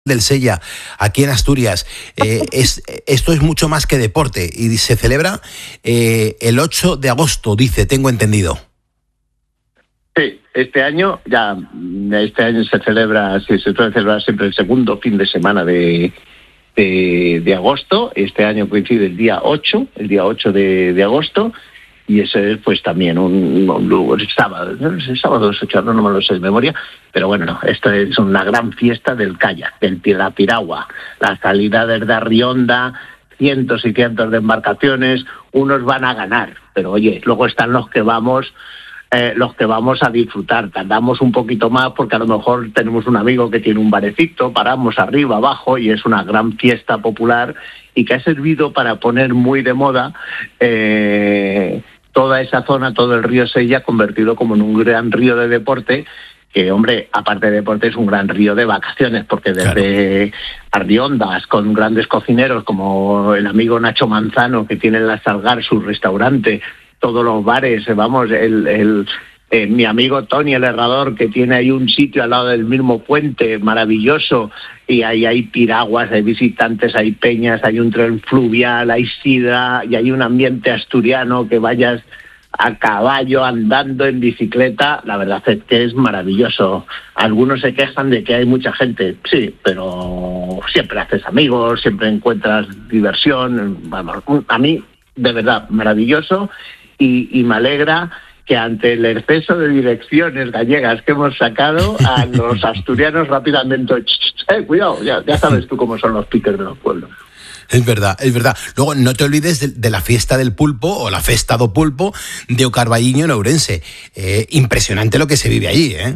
del Sella, aquí en Asturias. Esto es mucho más que deporte y se celebra el 8 de agosto, tengo entendido. Sí, este año se celebra, se suele celebrar siempre el segundo fin de semana de agosto. Este año coincide el día 8 de agosto, y ese es pues también un sábado, ¿no? El sábado es 8, no me lo sé de memoria, pero bueno, no, esto es una gran fiesta del kayak, la piragua, la salida desde Arrionda, cientos y cientos de embarcaciones. Unos van a ganar, pero oye, luego están los que vamos a disfrutar. Tardamos un poquito más porque a lo mejor tenemos un amigo que tiene un barecito, paramos arriba, abajo, y es una gran fiesta popular y que ha servido para poner muy de moda toda esa zona, todo el río Sella, convertido como en un gran río de deporte, que, hombre, aparte de deporte, es un gran río de vacaciones, porque desde Arriondas, con grandes cocineros como el amigo Nacho Manzano, que tiene en la Salgar su restaurante, todos los bares, vamos, mi amigo Tony, el herrador, que tiene ahí un sitio al lado del mismo puente maravilloso, y ahí hay piraguas, hay visitantes, hay peñas, hay un tren fluvial, hay sidra, y hay un ambiente asturiano, que vayas a caballo, andando, en bicicleta. La verdad es que es maravilloso. Algunos se quejan de que hay mucha gente, sí, pero siempre haces amigos, siempre encuentras diversión. Vamos, a mí, de verdad, maravilloso, y me alegra que ante el exceso de direcciones gallegas que hemos sacado, a los asturianos rápidamente, cuidado, ya sabes tú cómo son los piques de los pueblos. Es verdad, es verdad. Luego, no te olvides de la fiesta del pulpo, o la festa do pulpo, de Ocarballiño en Ourense. Impresionante lo que se vive allí, ¿eh?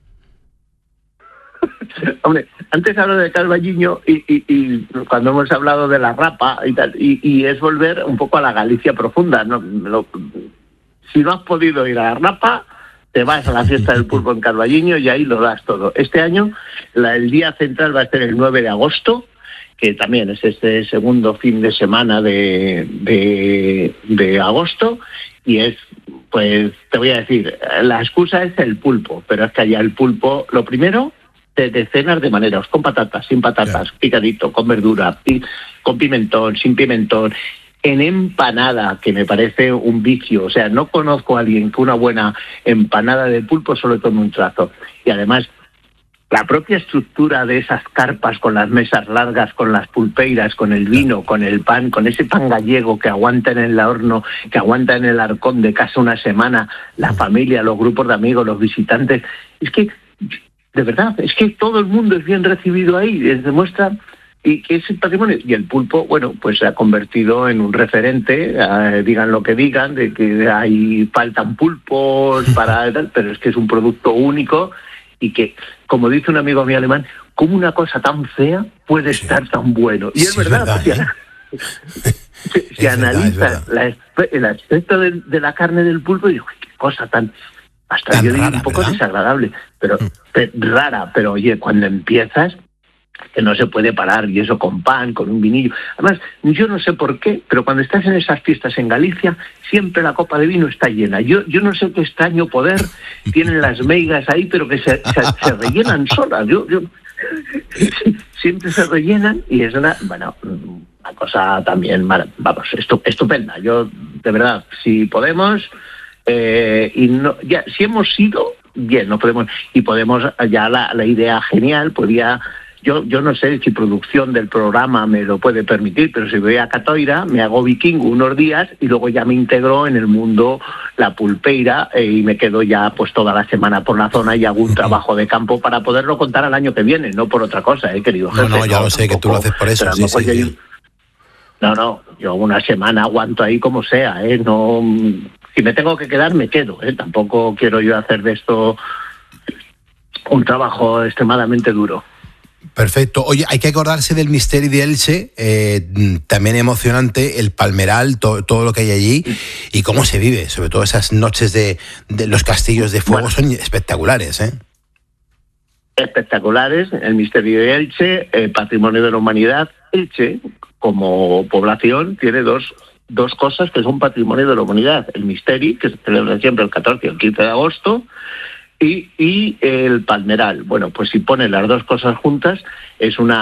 Hombre, antes hablo de Carballiño y cuando hemos hablado de la rapa y tal, y es volver un poco a la Galicia profunda, ¿no? Si no has podido ir a la rapa, te vas a la fiesta del pulpo en Carballiño y ahí lo das todo. Este año el día central va a ser el 9 de agosto, que también es este segundo fin de semana de agosto, y es, pues te voy a decir, la excusa es el pulpo, pero es que allá el pulpo, lo primero, de decenas de maneras, con patatas, sin patatas, picadito, con verdura, con pimentón, sin pimentón, en empanada, que me parece un vicio. O sea, no conozco a alguien que una buena empanada de pulpo solo tome un trazo. Y además, la propia estructura de esas carpas, con las mesas largas, con las pulpeiras, con el vino, con el pan, con ese pan gallego que aguanta en el horno, que aguanta en el arcón de casa una semana, la familia, los grupos de amigos, los visitantes. Es que, de verdad, es que todo el mundo es bien recibido ahí, demuestra y que es el patrimonio. Y el pulpo, bueno, pues se ha convertido en un referente, digan lo que digan, de que faltan pulpos para tal, pero es que es un producto único, y que, como dice un amigo mío alemán, ¿cómo una cosa tan fea puede estar tan bueno? Y es verdad, si analizas el aspecto de la carne del pulpo, digo, qué cosa tan... Hasta tan yo digo un poco, ¿verdad?, desagradable, pero rara, pero oye, cuando empiezas, que no se puede parar, y eso con pan, con un vinillo. Además, yo no sé por qué, pero cuando estás en esas fiestas en Galicia, siempre la copa de vino está llena. Yo no sé qué extraño poder tienen las meigas ahí, pero que se rellenan solas. Yo siempre se rellenan, y es una cosa también, vamos, estupenda. Yo, de verdad, si podemos, y no, ya, si hemos ido, bien, no podemos, y podemos, ya la idea genial, podría... Yo no sé si producción del programa me lo puede permitir, pero si voy a Catoira, me hago vikingo unos días y luego ya me integro en el mundo la pulpeira, y me quedo ya pues toda la semana por la zona y hago un trabajo de campo para poderlo contar al año que viene, no por otra cosa, querido jefe. No, ya lo sé, que tú lo haces por eso. Sí. No, yo una semana aguanto ahí como sea, no, si me tengo que quedar, me quedo, tampoco quiero yo hacer de esto un trabajo extremadamente duro. Perfecto. Oye, hay que acordarse del Misteri de Elche, también emocionante, el Palmeral, todo lo que hay allí, y cómo se vive, sobre todo esas noches de los castillos de fuego, son espectaculares, Espectaculares, el Misteri de Elche, Patrimonio de la Humanidad. Elche, como población, tiene dos cosas que son Patrimonio de la Humanidad: el Misteri, que se celebra siempre el 14 y el 15 de agosto, y el Palmeral. Bueno, pues si pones las dos cosas juntas, es una